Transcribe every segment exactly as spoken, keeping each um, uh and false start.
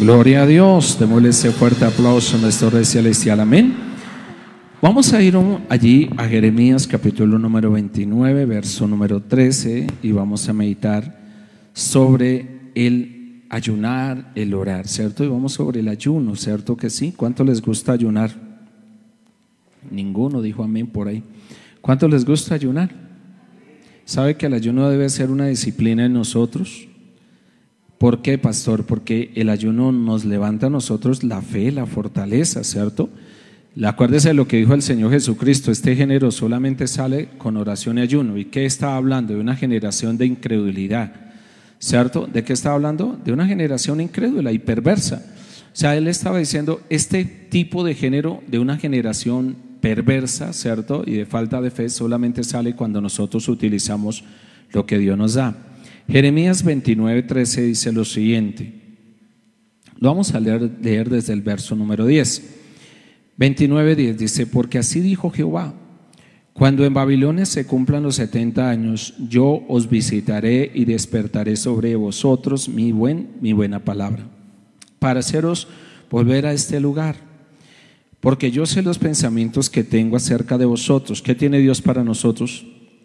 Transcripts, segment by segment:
Gloria a Dios. Démosle ese fuerte aplauso a nuestro Rey Celestial. Amén. Vamos a ir allí a Jeremías capítulo número veintinueve, verso número trece, y vamos a meditar sobre el ayunar, el orar, ¿cierto? Y vamos sobre el ayuno, ¿cierto que sí? ¿Cuánto les gusta ayunar? Ninguno dijo amén por ahí. ¿Cuánto les gusta ayunar? ¿Sabe que el ayuno debe ser una disciplina en nosotros? ¿Por qué, pastor? Porque el ayuno nos levanta a nosotros la fe, la fortaleza, ¿cierto? Acuérdese de lo que dijo el Señor Jesucristo: este género solamente sale con oración y ayuno. ¿Y qué estaba hablando? De una generación de incredulidad, ¿cierto? ¿De qué estaba hablando? De una generación incrédula y perversa. O sea, él estaba diciendo, este tipo de género de una generación perversa, ¿cierto? Y de falta de fe solamente sale cuando nosotros utilizamos lo que Dios nos da. Jeremías veintinueve, trece dice lo siguiente. Lo vamos a leer, leer desde el verso número diez. veintinueve, diez dice: porque así dijo Jehová, cuando en Babilonia se cumplan los setenta años, yo os visitaré y despertaré sobre vosotros mi, buen, mi buena palabra, para haceros volver a este lugar. Porque yo sé los pensamientos que tengo acerca de vosotros. ¿Qué tiene Dios para nosotros?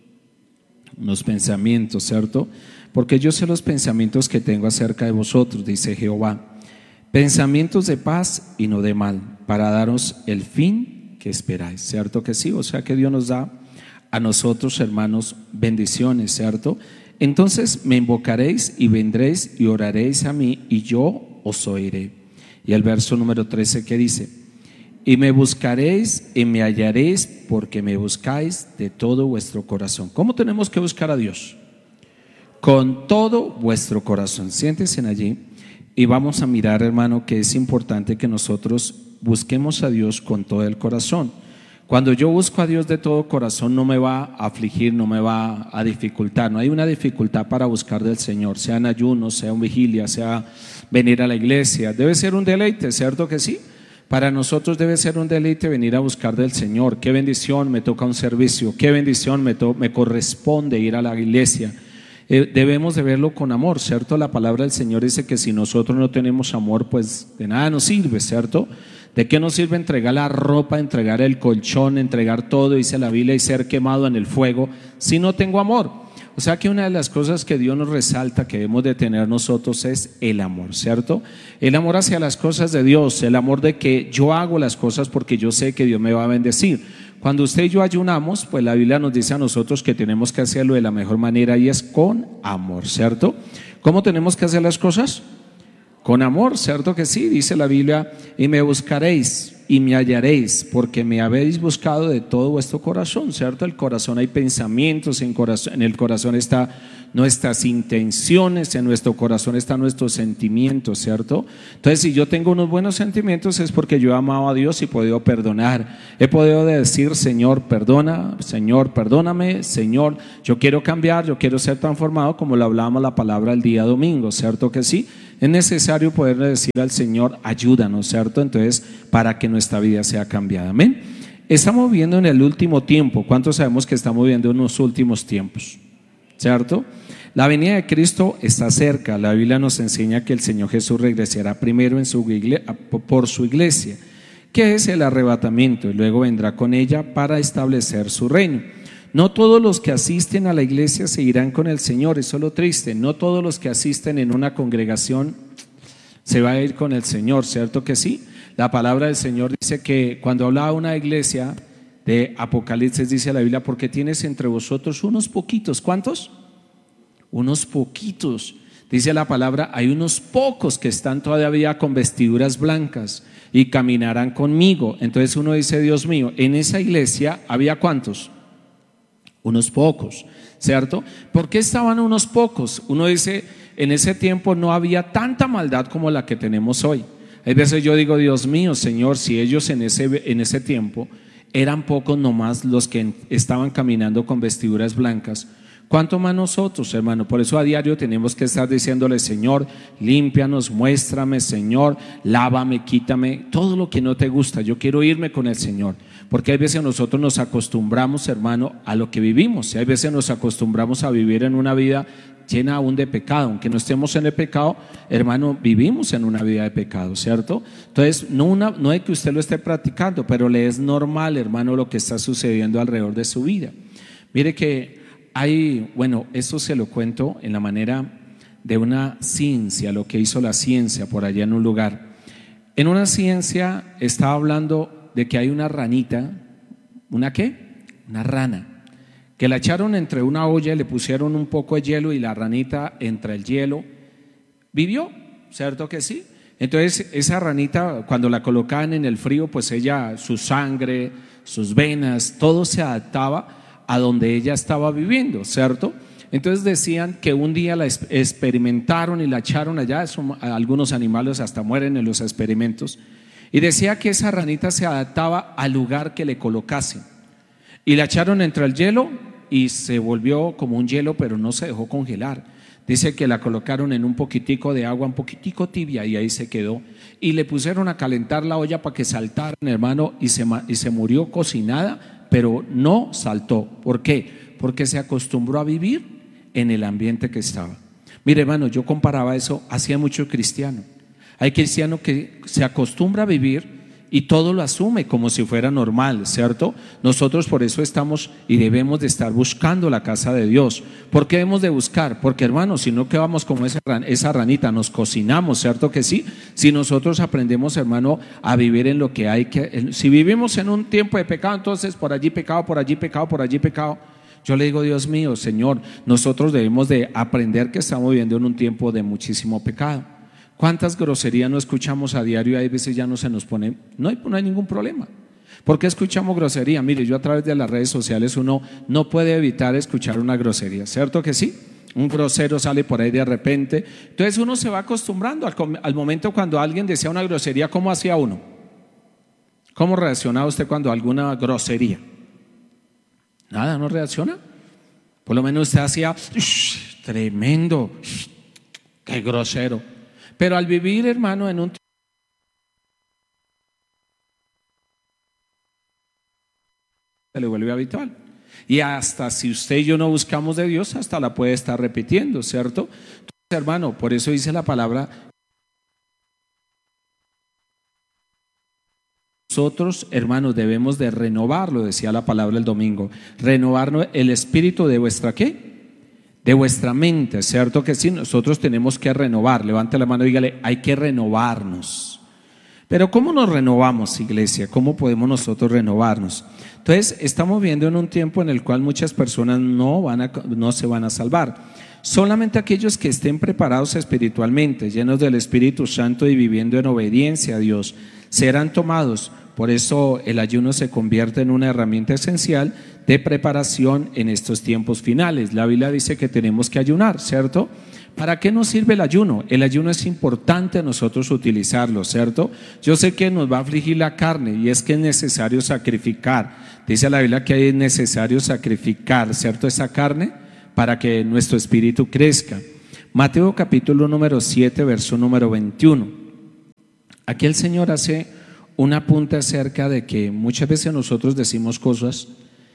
Los pensamientos, ¿cierto? Porque yo sé los pensamientos que tengo acerca de vosotros, dice Jehová, pensamientos de paz y no de mal, para daros el fin que esperáis, ¿cierto que sí? O sea que Dios nos da a nosotros, hermanos, bendiciones, ¿cierto? Entonces me invocaréis y vendréis y oraréis a mí y yo os oiré. Y el verso número trece, ¿qué dice? Y me buscaréis y me hallaréis, porque me buscáis de todo vuestro corazón. ¿Cómo tenemos que buscar a Dios? Con todo vuestro corazón. Siéntense allí y vamos a mirar, hermano, que es importante que nosotros busquemos a Dios con todo el corazón. Cuando yo busco a Dios de todo corazón, no me va a afligir, no me va a dificultar. No hay una dificultad para buscar del Señor, sea en ayuno, sea en vigilia, sea venir a la iglesia. Debe ser un deleite, ¿cierto que sí? Para nosotros debe ser un deleite venir a buscar del Señor. Qué bendición, me toca un servicio, qué bendición me, to- me corresponde ir a la iglesia. Eh, debemos de verlo con amor, ¿cierto? La palabra del Señor dice que si nosotros no tenemos amor, pues de nada nos sirve, ¿cierto? ¿De qué nos sirve entregar la ropa, entregar el colchón, entregar todo, dice la Biblia, y ser quemado en el fuego, si no tengo amor? O sea que una de las cosas que Dios nos resalta que debemos de tener nosotros es el amor, ¿cierto? El amor hacia las cosas de Dios, el amor de que yo hago las cosas porque yo sé que Dios me va a bendecir. Cuando usted y yo ayunamos, pues la Biblia nos dice a nosotros que tenemos que hacerlo de la mejor manera, y es con amor, ¿cierto? ¿Cómo tenemos que hacer las cosas? Con amor, ¿cierto que sí? Dice la Biblia: y me buscaréis y me hallaréis, porque me habéis buscado de todo vuestro corazón, ¿cierto? El corazón, hay pensamientos, en, corazón, en el corazón está nuestras intenciones, en nuestro corazón están nuestros sentimientos, ¿cierto? Entonces, si yo tengo unos buenos sentimientos es porque yo he amado a Dios y he podido perdonar, he podido decir: Señor, perdona, Señor, perdóname, Señor, yo quiero cambiar, yo quiero ser transformado, como lo hablábamos la palabra el día domingo, ¿cierto que sí? Es necesario poder decir al Señor: ayúdanos, ¿cierto? Entonces, para que nuestra vida sea cambiada. Amén. Estamos viviendo en el último tiempo. ¿Cuántos sabemos que estamos viviendo en los últimos tiempos? ¿Cierto? La venida de Cristo está cerca. La Biblia nos enseña que el Señor Jesús regresará primero en su iglesia, por su iglesia, que es el arrebatamiento, y luego vendrá con ella para establecer su reino. No todos los que asisten a la iglesia se irán con el Señor, eso es lo triste. No todos los que asisten en una congregación se va a ir con el Señor, ¿cierto que sí? La palabra del Señor dice que cuando hablaba una iglesia de Apocalipsis, dice la Biblia: porque tienes entre vosotros unos poquitos. ¿Cuántos? Unos poquitos. Dice la palabra: hay unos pocos que están todavía con vestiduras blancas y caminarán conmigo. Entonces uno dice: Dios mío, en esa iglesia había ¿cuántos? Unos pocos, ¿cierto? ¿Por qué estaban unos pocos? Uno dice: en ese tiempo no había tanta maldad como la que tenemos hoy. Hay veces yo digo: Dios mío, Señor, si ellos en ese, en ese tiempo eran pocos nomás los que estaban caminando con vestiduras blancas, ¿cuánto más nosotros, hermano? Por eso a diario tenemos que estar diciéndole: Señor, límpianos, muéstrame, Señor, lávame, quítame todo lo que no te gusta. Yo quiero irme con el Señor. Porque hay veces nosotros nos acostumbramos, hermano, a lo que vivimos, y hay veces nos acostumbramos a vivir en una vida llena aún de pecado. Aunque no estemos en el pecado, hermano, vivimos en una vida de pecado, ¿cierto? Entonces, no, una, no es que usted lo esté practicando, pero le es normal, hermano, lo que está sucediendo alrededor de su vida. Mire que hay, bueno, esto se lo cuento en la manera de una ciencia, lo que hizo la ciencia por allá en un lugar. En una ciencia estaba hablando de que hay una ranita, ¿una qué? Una rana, que la echaron entre una olla y le pusieron un poco de hielo y la ranita entre el hielo vivió, ¿cierto que sí? Entonces esa ranita, cuando la colocaban en el frío, pues ella, su sangre, sus venas, todo se adaptaba a donde ella estaba viviendo, ¿cierto? Entonces decían que un día la experimentaron y la echaron allá, eso, algunos animales hasta mueren en los experimentos, y decía que esa ranita se adaptaba al lugar que le colocasen, y la echaron entre el hielo y se volvió como un hielo, pero no se dejó congelar. Dice que la colocaron en un poquitico de agua, un poquitico tibia, y ahí se quedó, y le pusieron a calentar la olla para que saltaran, hermano, y se, y se murió cocinada, pero no saltó. ¿Por qué? Porque se acostumbró a vivir en el ambiente que estaba. Mire, hermano, yo comparaba eso, hacía mucho cristiano. Hay cristiano que se acostumbra a vivir y todo lo asume como si fuera normal, ¿cierto? Nosotros por eso estamos y debemos de estar buscando la casa de Dios. ¿Por qué debemos de buscar? Porque, hermano, si no quedamos como esa, esa ranita, nos cocinamos, ¿cierto que sí? Si nosotros aprendemos, hermano, a vivir en lo que hay que, si vivimos en un tiempo de pecado, entonces por allí pecado, por allí pecado, por allí pecado. Yo le digo, Dios mío, Señor, nosotros debemos de aprender que estamos viviendo en un tiempo de muchísimo pecado. ¿Cuántas groserías no escuchamos a diario? Hay veces ya no se nos pone, no hay, no hay ningún problema. ¿Por qué escuchamos grosería? Mire, yo a través de las redes sociales uno no puede evitar escuchar una grosería, ¿cierto que sí? Un grosero sale por ahí de repente. Entonces uno se va acostumbrando al, al momento cuando alguien decía una grosería. ¿Cómo hacía uno? ¿Cómo reaccionaba usted cuando alguna grosería? Nada, no reacciona. Por lo menos usted hacía tremendo, qué grosero. Pero al vivir, hermano, en un se le vuelve habitual. Y hasta si usted y yo no buscamos de Dios, hasta la puede estar repitiendo, ¿cierto? Entonces, hermano, por eso dice la palabra, nosotros, hermanos, debemos de renovarlo, decía la palabra el domingo, renovar el espíritu de vuestra ¿qué? De vuestra mente, ¿cierto que sí? Nosotros tenemos que renovar. Levante la mano y dígale, hay que renovarnos. Pero ¿cómo nos renovamos, iglesia? ¿Cómo podemos nosotros renovarnos? Entonces, estamos viendo en un tiempo en el cual muchas personas no, van a, no se van a salvar. Solamente aquellos que estén preparados espiritualmente, llenos del Espíritu Santo y viviendo en obediencia a Dios, serán tomados. Por eso el ayuno se convierte en una herramienta esencial de preparación en estos tiempos finales. La Biblia dice que tenemos que ayunar, ¿cierto? ¿Para qué nos sirve el ayuno? El ayuno es importante nosotros utilizarlo, ¿cierto? Yo sé que nos va a afligir la carne y es que es necesario sacrificar. Dice la Biblia que es necesario sacrificar, ¿cierto? Esa carne para que nuestro espíritu crezca. Mateo capítulo número siete, verso número veintiuno. Aquí el Señor hace un apunte acerca de que muchas veces nosotros decimos cosas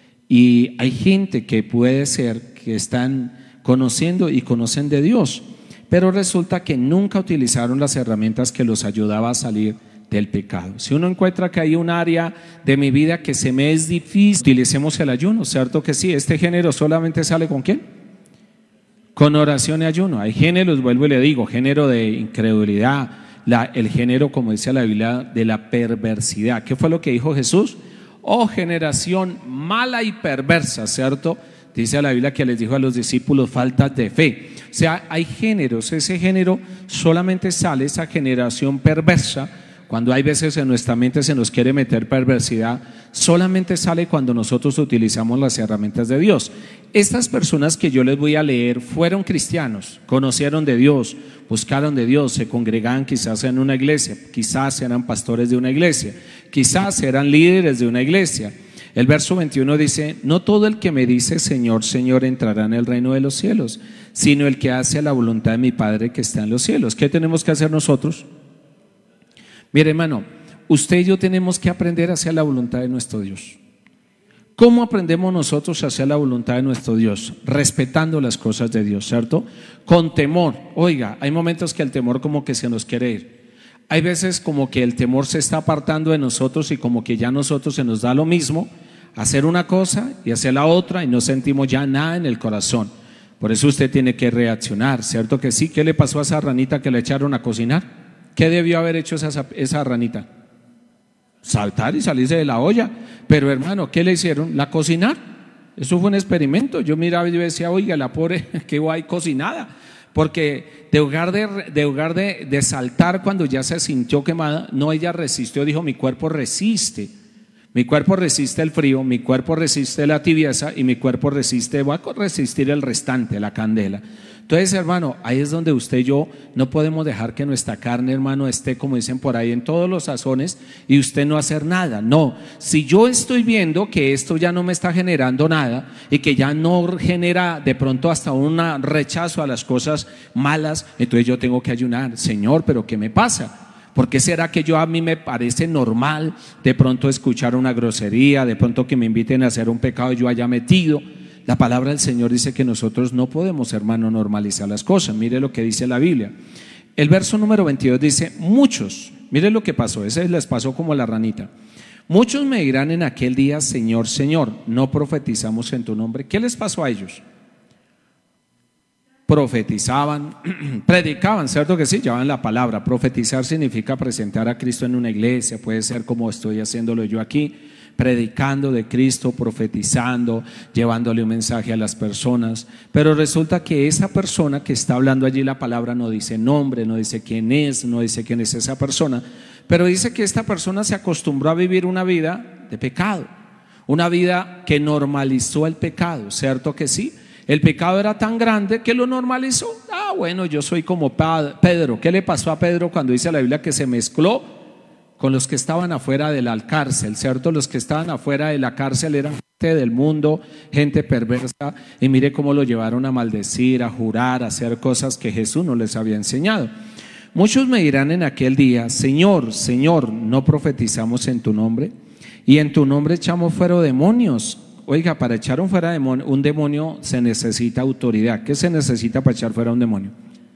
y hay gente que puede ser que están conociendo y conocen de Dios, pero resulta que nunca utilizaron las herramientas que los ayudaba a salir del pecado. Si uno encuentra que hay un área de mi vida que se me es difícil, utilicemos el ayuno, ¿cierto que sí? Este género solamente sale ¿con quién? Con oración y ayuno. Hay géneros, vuelvo y le digo, género de incredulidad, la, el género, como dice la Biblia, de la perversidad. ¿Qué fue lo que dijo Jesús? Oh, generación mala y perversa, ¿cierto? Dice la Biblia que les dijo a los discípulos, faltas de fe. O sea, hay géneros, ese género solamente sale, esa generación perversa, cuando hay veces en nuestra mente se nos quiere meter perversidad, solamente sale cuando nosotros utilizamos las herramientas de Dios. Estas personas que yo les voy a leer fueron cristianos, conocieron de Dios, buscaron de Dios, se congregaban quizás en una iglesia, quizás eran pastores de una iglesia, quizás eran líderes de una iglesia. El verso veintiuno dice, no todo el que me dice Señor, Señor entrará en el reino de los cielos, sino el que hace la voluntad de mi Padre que está en los cielos. ¿Qué tenemos que hacer nosotros? Mire, hermano, usted y yo tenemos que aprender a hacer la voluntad de nuestro Dios. ¿Cómo aprendemos nosotros a hacer la voluntad de nuestro Dios? Respetando las cosas de Dios, ¿cierto? Con temor. Oiga, hay momentos que el temor como que se nos quiere ir. Hay veces como que el temor se está apartando de nosotros y como que ya a nosotros se nos da lo mismo hacer una cosa y hacer la otra y no sentimos ya nada en el corazón. Por eso usted tiene que reaccionar, ¿cierto que sí? ¿Qué le pasó a esa ranita que le echaron a cocinar? ¿Qué debió haber hecho esa, esa ranita? Saltar y salirse de la olla. Pero hermano, ¿qué le hicieron? La cocinar. Eso fue un experimento. Yo miraba y yo decía, oiga, la pobre, qué guay cocinada. Porque de lugar, de, de, lugar de, de saltar cuando ya se sintió quemada, no, ella resistió, dijo, mi cuerpo resiste. Mi cuerpo resiste el frío, mi cuerpo resiste la tibieza y mi cuerpo resiste, va a resistir el restante, la candela. Entonces, hermano, ahí es donde usted y yo no podemos dejar que nuestra carne, hermano, esté, como dicen por ahí, en todos los sazones y usted no hacer nada. No, si yo estoy viendo que esto ya no me está generando nada y que ya no genera de pronto hasta un rechazo a las cosas malas, entonces yo tengo que ayunar. Señor, ¿pero qué me pasa? ¿Por qué será que yo a mí me parece normal de pronto escuchar una grosería, de pronto que me inviten a hacer un pecado y yo haya metido? La palabra del Señor dice que nosotros no podemos, hermano, normalizar las cosas. Mire lo que dice la Biblia. El verso número veintidós dice, muchos, mire lo que pasó, ese les pasó como la ranita. Muchos me dirán en aquel día, Señor, Señor, no profetizamos en tu nombre. ¿Qué les pasó a ellos? Profetizaban, predicaban, ¿cierto que sí? Llevaban la palabra. Profetizar significa presentar a Cristo en una iglesia, puede ser como estoy haciéndolo yo aquí, predicando de Cristo, profetizando, llevándole un mensaje a las personas. Pero resulta que esa persona que está hablando allí la palabra no dice nombre, no dice quién es, no dice quién es esa persona, pero dice que esta persona se acostumbró a vivir una vida de pecado, una vida que normalizó el pecado, ¿cierto que sí? El pecado era tan grande que lo normalizó. Ah, bueno, yo soy como Pedro. ¿Qué le pasó a Pedro cuando dice la Biblia que se mezcló con los que estaban afuera de la cárcel? ¿Cierto? Los que estaban afuera de la cárcel eran gente del mundo, gente perversa, y mire cómo lo llevaron a maldecir, a jurar, a hacer cosas que Jesús no les había enseñado. Muchos me dirán en aquel día, Señor, Señor, ¿no profetizamos en tu nombre? Y en tu nombre echamos fuera demonios. Oiga, para echar un, fuera demonio, un demonio se necesita autoridad. ¿Qué se necesita para echar fuera un demonio?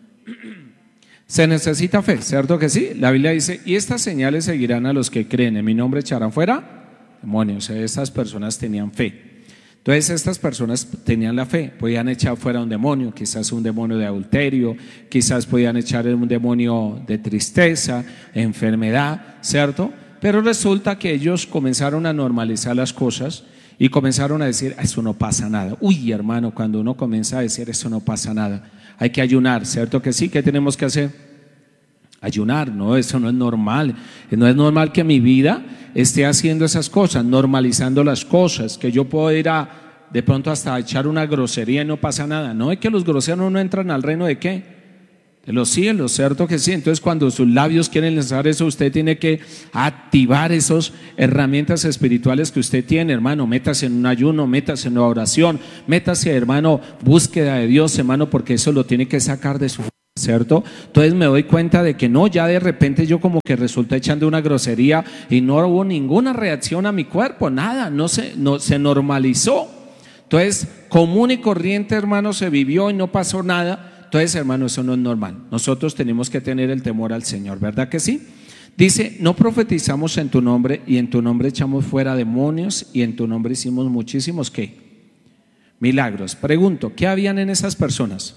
Se necesita fe, ¿cierto que sí? La Biblia dice, y estas señales seguirán a los que creen, en mi nombre echarán fuera demonios. O sea, estas personas tenían fe. Entonces estas personas tenían la fe, podían echar fuera un demonio, quizás un demonio de adulterio, quizás podían echar un demonio de tristeza, enfermedad, ¿cierto? Pero resulta que ellos comenzaron a normalizar las cosas y comenzaron a decir, eso no pasa nada. Uy, hermano, cuando uno comienza a decir, eso no pasa nada, hay que ayunar, ¿cierto que sí? ¿Qué tenemos que hacer? Ayunar. No, eso no es normal. No es normal que mi vida esté haciendo esas cosas, normalizando las cosas, que yo puedo ir a, de pronto hasta echar una grosería y no pasa nada. No es que los groseros no entran al reino de ¿qué? De los cielos, ¿cierto que sí? Entonces cuando sus labios quieren lanzar eso, usted tiene que activar esas herramientas espirituales que usted tiene, hermano. Métase en un ayuno, métase en una oración, métase, hermano, búsqueda de Dios, hermano, porque eso lo tiene que sacar de su, ¿cierto? Entonces me doy cuenta de que no, ya de repente yo como que resulta echando una grosería y no hubo ninguna reacción a mi cuerpo, nada, no se, no, se normalizó. Entonces común y corriente, hermano, se vivió y no pasó nada. Entonces, hermano, eso no es normal. Nosotros tenemos que tener el temor al Señor, ¿verdad que sí? Dice, no profetizamos en tu nombre y en tu nombre echamos fuera demonios y en tu nombre hicimos muchísimos ¿qué? Milagros. Pregunto, ¿qué habían en esas personas?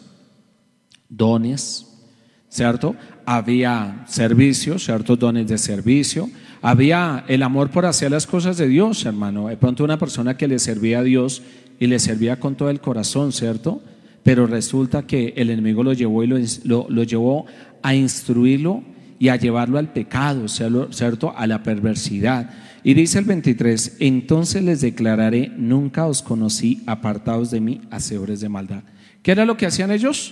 Dones, ¿cierto? Había servicio, ciertos dones de servicio. Había el amor por hacer las cosas de Dios, hermano. De pronto una persona que le servía a Dios y le servía con todo el corazón, ¿cierto? Pero resulta que el enemigo lo llevó y lo, lo, lo llevó a instruirlo y a llevarlo al pecado, ¿cierto? A la perversidad. Y dice el veintitrés, entonces les declararé, nunca os conocí, apartados de mí, hacedores de maldad. ¿Qué era lo que hacían ellos?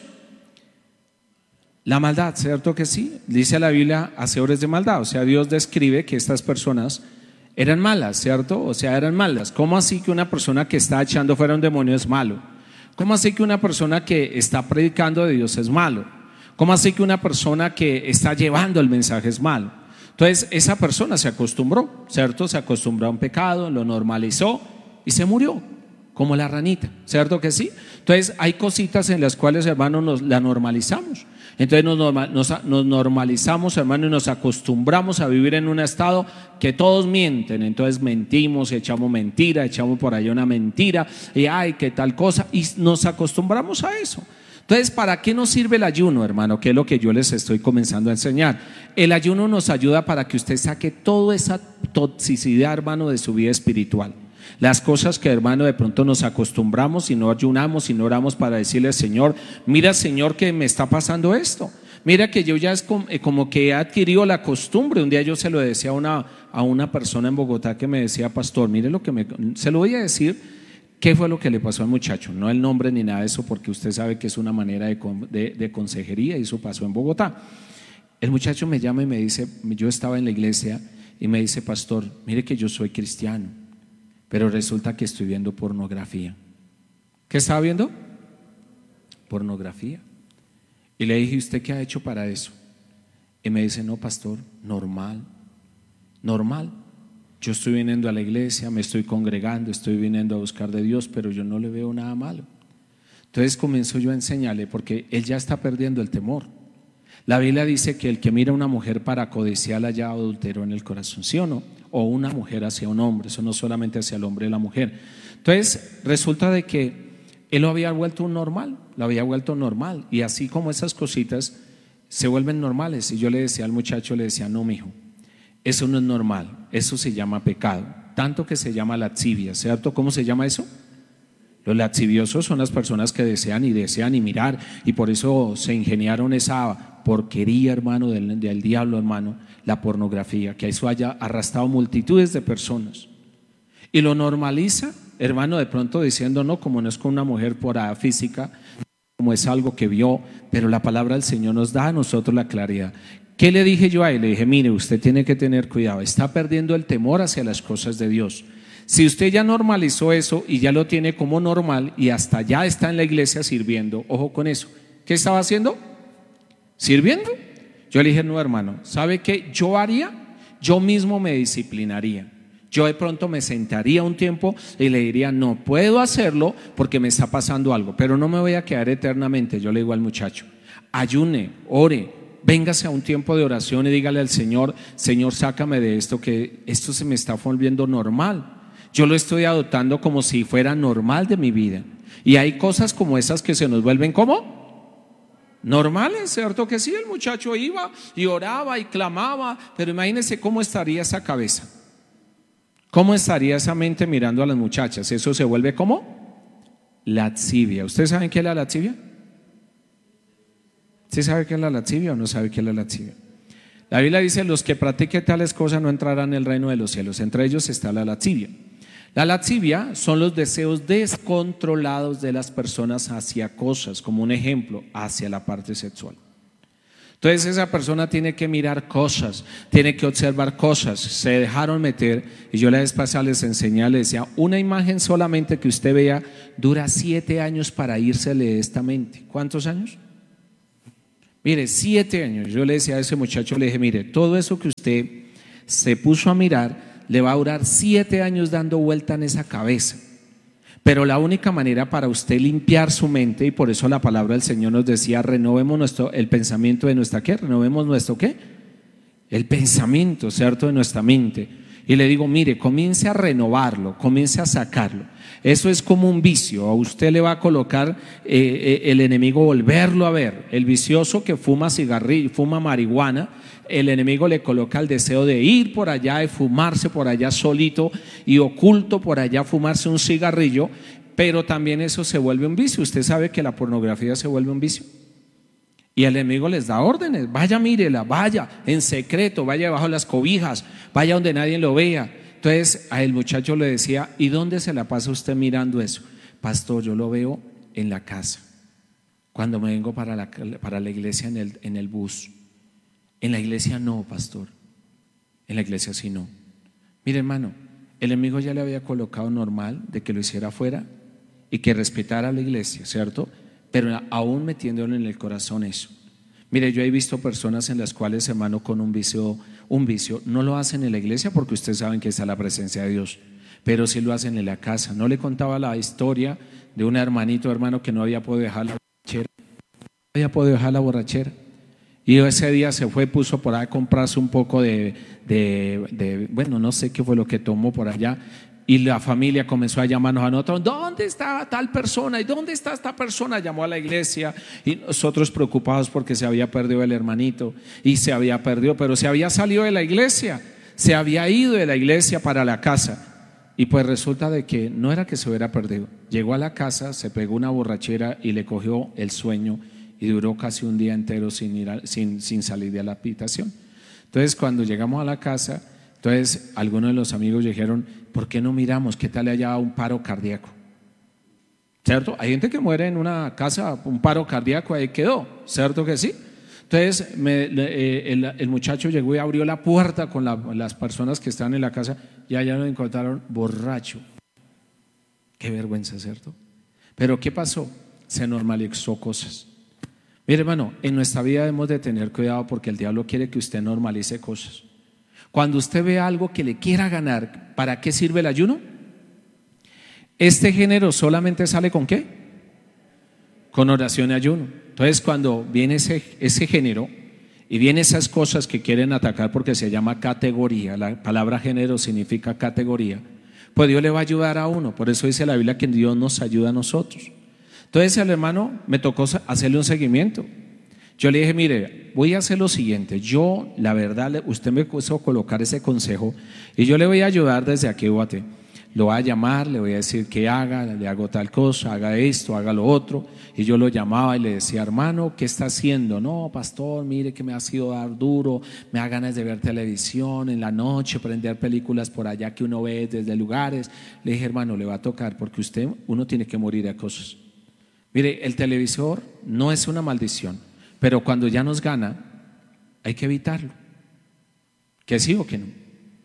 La maldad, ¿cierto que sí? Dice la Biblia, hacedores de maldad. O sea, Dios describe que estas personas eran malas, ¿cierto? O sea, eran malas. ¿Cómo así que una persona que está echando fuera un demonio es malo? ¿Cómo así que una persona que está predicando de Dios es malo? ¿Cómo así que una persona que está llevando el mensaje es malo? Entonces esa persona se acostumbró, ¿cierto? Se acostumbró a un pecado, lo normalizó y se murió, como la ranita, ¿cierto que sí? Entonces hay cositas en las cuales, hermano, nos la normalizamos. Entonces nos, norma, nos, nos normalizamos, hermano, y nos acostumbramos a vivir en un estado que todos mienten. Entonces mentimos, echamos mentira, echamos por ahí una mentira, y ay, qué tal cosa, y nos acostumbramos a eso. Entonces, ¿para qué nos sirve el ayuno, hermano? Que es lo que yo les estoy comenzando a enseñar. El ayuno nos ayuda para que usted saque toda esa toxicidad, hermano, de su vida espiritual. Las cosas que, hermano, de pronto nos acostumbramos y no ayunamos y no oramos para decirle al Señor: mira, Señor, que me está pasando esto. Mira que yo ya es como, como que he adquirido la costumbre. Un día yo se lo decía a una, a una persona en Bogotá que me decía: pastor, mire lo que me... Se lo voy a decir. ¿Qué fue lo que le pasó al muchacho? No el nombre ni nada de eso, porque usted sabe que es una manera de, de, de consejería, y eso pasó en Bogotá. El muchacho me llama y me dice, yo estaba en la iglesia y me dice: pastor, mire que yo soy cristiano, pero resulta que estoy viendo pornografía. ¿Qué estaba viendo? Pornografía. Y le dije: ¿usted qué ha hecho para eso? Y me dice: no, pastor, normal, normal. Yo estoy viniendo a la iglesia, me estoy congregando, estoy viniendo a buscar de Dios, pero yo no le veo nada malo. Entonces comienzo yo a enseñarle, porque él ya está perdiendo el temor. La Biblia dice que el que mira a una mujer para codiciarla ya adulteró en el corazón, ¿sí o no? O una mujer hacia un hombre, eso no solamente hacia el hombre y la mujer. Entonces resulta de que él lo había vuelto un normal, lo había vuelto normal, y así como esas cositas se vuelven normales. Y yo le decía al muchacho, le decía: no, mijo, eso no es normal, eso se llama pecado, tanto que se llama lascivia, ¿cierto? ¿Cómo se llama eso? Los lasciviosos son las personas que desean y desean y mirar, y por eso se ingeniaron esa porquería, hermano, del, del diablo, hermano, la pornografía, que eso haya arrastrado multitudes de personas. Y lo normaliza, hermano, de pronto diciendo: no, como no es con una mujer por ahí física, como es algo que vio, pero la palabra del Señor nos da a nosotros la claridad. ¿Qué le dije yo a él? Le dije: mire, usted tiene que tener cuidado, está perdiendo el temor hacia las cosas de Dios. Si usted ya normalizó eso y ya lo tiene como normal y hasta ya está en la iglesia sirviendo, ojo con eso. ¿Qué estaba haciendo? ¿Sirviendo? Yo le dije: no, hermano, ¿sabe qué yo haría? Yo mismo me disciplinaría. Yo de pronto me sentaría un tiempo y le diría: no puedo hacerlo porque me está pasando algo, pero no me voy a quedar eternamente. Yo le digo al muchacho: ayune, ore, véngase a un tiempo de oración y dígale al Señor: Señor, sácame de esto, que esto se me está volviendo normal. Yo lo estoy adoptando como si fuera normal de mi vida. Y hay cosas como esas que se nos vuelven ¿cómo? Normales, ¿cierto que sí? El muchacho iba y oraba y clamaba, pero imagínense cómo estaría esa cabeza, cómo estaría esa mente mirando a las muchachas. Eso se vuelve ¿cómo? Lascivia. ¿Ustedes saben qué es la lascivia? ¿Sí sabe qué es la lascivia o no sabe qué es la lascivia? La Biblia dice: los que practiquen tales cosas no entrarán en el reino de los cielos. Entre ellos está la lascivia. La lascivia son los deseos descontrolados de las personas hacia cosas, como un ejemplo, hacia la parte sexual. Entonces esa persona tiene que mirar cosas, tiene que observar cosas. Se dejaron meter, y yo la vez pasada les enseñé, les decía: una imagen solamente que usted vea dura siete años para írsele de esta mente. ¿Cuántos años? Mire, siete años. Yo le decía a ese muchacho, le dije: mire, todo eso que usted se puso a mirar le va a durar siete años dando vuelta en esa cabeza. Pero la única manera para usted limpiar su mente, y por eso la palabra del Señor nos decía: renovemos nuestro, el pensamiento de nuestra, ¿qué? Renovemos nuestro, ¿qué? El pensamiento, ¿cierto? De nuestra mente. Y le digo: mire, comience a renovarlo, comience a sacarlo. Eso es como un vicio. A usted le va a colocar eh, eh, el enemigo, volverlo a ver. El vicioso que fuma cigarrillo, fuma marihuana, el enemigo le coloca el deseo de ir por allá, de fumarse por allá solito y oculto por allá, fumarse un cigarrillo. Pero también eso se vuelve un vicio. Usted sabe que la pornografía se vuelve un vicio. Y el enemigo les da órdenes: vaya, mírela, vaya en secreto, vaya debajo de las cobijas, vaya donde nadie lo vea. Entonces a el muchacho le decía: ¿y dónde se la pasa usted mirando eso? Pastor, yo lo veo en la casa, cuando me vengo para la, para la iglesia en el, en el bus. En la iglesia no, pastor, en la iglesia sí no. Mire, hermano, el enemigo ya le había colocado normal de que lo hiciera afuera y que respetara la iglesia, ¿cierto? Pero aún metiéndole en el corazón eso. Mire, yo he visto personas en las cuales, hermano, con un vicio, un vicio, no lo hacen en la iglesia porque ustedes saben que está la presencia de Dios, pero sí lo hacen en la casa. No le contaba la historia de un hermanito, hermano, que no había podido dejar la borrachera, no había podido dejar la borrachera. Y ese día se fue, puso por ahí a comprarse un poco de, de, de, bueno, no sé qué fue lo que tomó por allá. Y la familia comenzó a llamarnos a nosotros: ¿dónde está tal persona? ¿Y dónde está esta persona? Llamó a la iglesia y nosotros preocupados porque se había perdido el hermanito. Y se había perdido, pero se había salido de la iglesia, se había ido de la iglesia para la casa. Y pues resulta de que no era que se hubiera perdido. Llegó a la casa, se pegó una borrachera y le cogió el sueño y duró casi un día entero sin, ir a, sin, sin salir de la habitación. Entonces cuando llegamos a la casa, entonces algunos de los amigos dijeron: ¿por qué no miramos qué tal le haya dado un paro cardíaco? ¿Cierto? Hay gente que muere en una casa, un paro cardíaco, ahí quedó, ¿cierto que sí? Entonces me, el, el muchacho llegó y abrió la puerta con la, las personas que estaban en la casa y allá lo encontraron borracho. Qué vergüenza, ¿cierto? Pero ¿qué pasó? Se normalizó cosas. Mire, hermano, en nuestra vida debemos de tener cuidado porque el diablo quiere que usted normalice cosas. Cuando usted ve algo que le quiera ganar, ¿para qué sirve el ayuno? Este género solamente sale ¿con qué? Con oración y ayuno. Entonces cuando viene ese, ese género y vienen esas cosas que quieren atacar, porque se llama categoría, la palabra género significa categoría, pues Dios le va a ayudar a uno. Por eso dice la Biblia que Dios nos ayuda a nosotros. Entonces al hermano me tocó hacerle un seguimiento. Yo le dije: mire, voy a hacer lo siguiente, yo la verdad, usted me puso a colocar ese consejo y yo le voy a ayudar desde aquí, Guate. Lo voy a llamar, le voy a decir que haga, le hago tal cosa, haga esto, haga lo otro. Y yo lo llamaba y le decía: hermano, ¿qué está haciendo? No, pastor, mire que me ha sido dar duro, me da ganas de ver televisión en la noche, prender películas por allá que uno ve desde lugares. Le dije: hermano, le va a tocar porque usted, uno tiene que morir a cosas. Mire, el televisor no es una maldición, pero cuando ya nos gana, hay que evitarlo. ¿Que sí o que no?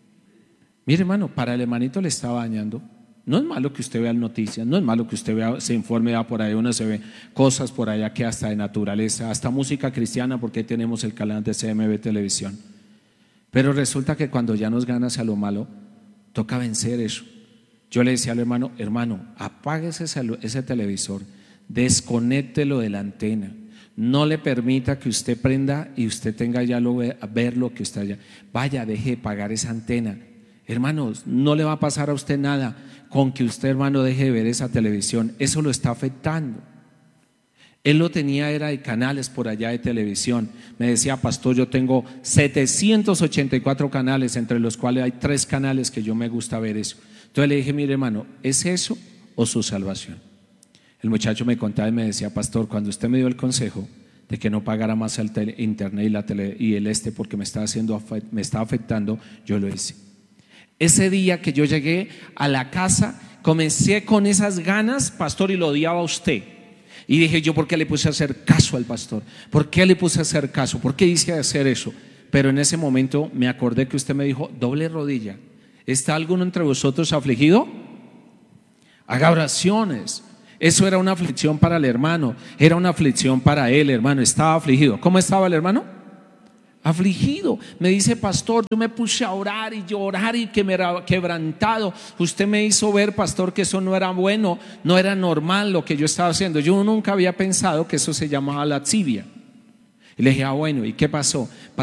Mire, hermano, para el hermanito le estaba dañando. No es malo que usted vea noticias, no es malo que usted vea, se informe, vea por ahí, uno se ve cosas por allá que hasta de naturaleza, hasta música cristiana, porque ahí tenemos el canal de C M B Televisión. Pero resulta que cuando ya nos gana hacia lo malo, toca vencer eso. Yo le decía al hermano: hermano, apáguese ese, ese televisor, desconéctelo de la antena. No le permita que usted prenda y usted tenga ya lo, a ver lo que usted haya. Vaya, deje de pagar esa antena. Hermanos, no le va a pasar a usted nada con que usted, hermano, deje de ver esa televisión. Eso lo está afectando. Él lo tenía, era de canales por allá de televisión. Me decía: pastor, yo tengo setecientos ochenta y cuatro canales, entre los cuales hay tres canales que yo me gusta ver eso. Entonces le dije: mire, hermano, ¿es eso o su salvación? El muchacho me contaba y me decía: pastor, cuando usted me dio el consejo de que no pagara más el tele, internet y, la tele, y el este porque me estaba, haciendo, me estaba afectando, yo lo hice. Ese día que yo llegué a la casa, comencé con esas ganas, pastor, y lo odiaba a usted. Y dije yo: ¿por qué le puse a hacer caso al pastor? ¿Por qué le puse a hacer caso? ¿Por qué hice hacer eso? Pero en ese momento me acordé que usted me dijo: doble rodilla. ¿Está alguno entre vosotros afligido? Haga oraciones. Eso era una aflicción para el hermano, era una aflicción para él, hermano. Estaba afligido. ¿Cómo estaba el hermano? Afligido. Me dice: pastor, yo me puse a orar y llorar y que me era quebrantado. Usted me hizo ver, pastor, que eso no era bueno, no era normal lo que yo estaba haciendo. Yo nunca había pensado que eso se llamaba lascivia. Y le dije: ah, bueno, ¿y qué pasó?